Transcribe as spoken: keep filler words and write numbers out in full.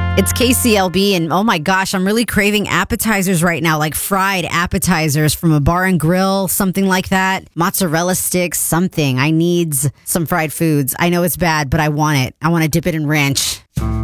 It's K C L B, and oh my gosh, I'm really craving appetizers right now, like fried appetizers from a bar and grill, something like that. Mozzarella sticks, something. I need some fried foods. I know it's bad, but I want it. I want to dip it in ranch.